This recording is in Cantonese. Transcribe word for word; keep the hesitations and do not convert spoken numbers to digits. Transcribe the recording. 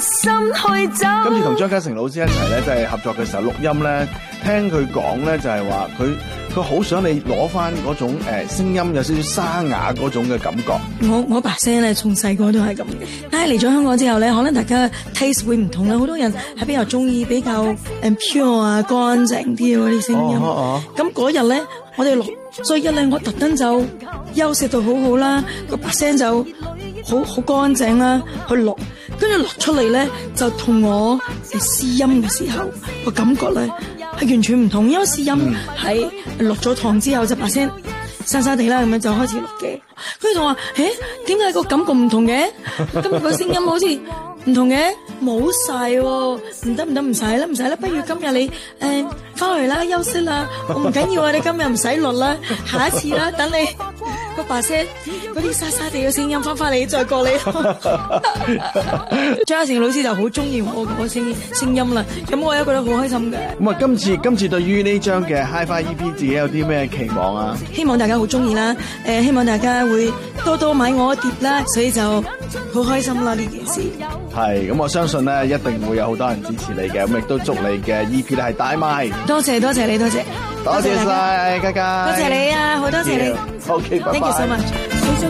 心去走。 今次同張家誠老師一齊咧，就係合作嘅時候錄音咧，聽佢講咧就係話佢佢好想你攞翻嗰種誒聲音有少少沙啞嗰種嘅感覺。 我我把聲咧從細個都係咁嘅，但係嚟咗香港之後咧，可能大家 taste 會唔同啦。好多人係比較中意比較誒 pure 啊乾淨啲嗰啲聲音。咁嗰日咧，我哋錄，所以一咧我特登就休息到好好啦，個把聲就好好乾淨啦，去錄，跟住錄出嚟咧就同我誒試音嘅時候個感覺咧係完全唔同，因為試音係落咗堂之後就把聲沙沙地啦，咁樣就開始錄嘅。佢同我話：誒，點解個感覺唔同嘅？今日個聲音好似唔同嘅，冇晒喎，唔得唔得，唔使啦，唔使啦，不如今日你誒翻去啦，休息啦，我唔緊要啊，你今日唔使錄啦，下一次啦，等你個把聲嗰啲沙沙地嘅聲音翻翻嚟再過嚟。張家誠老師就好中意我個聲聲音啦，咁我又覺得好開心嘅。 咁啊，今次今次對於呢張嘅 Hi-Fi E P 自己有啲咩期望啊？ 希望大家好中意啦，誒，希望大家會多多買我碟啦，所以就好開心啦呢件事。 係，咁我相信咧一定會有好多人支持你嘅，咁亦都祝你嘅 E P 咧係大賣。 多謝多謝你，多謝多謝晒嘉嘉， 多謝你啊，好多謝你。 OK，拜拜。 Thank you so much。